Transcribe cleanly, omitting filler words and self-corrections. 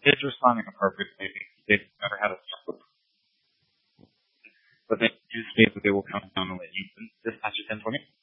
Kids responding appropriately. They've never had a struggle. But they do state that they will come down and let you dispatch a 10 for me.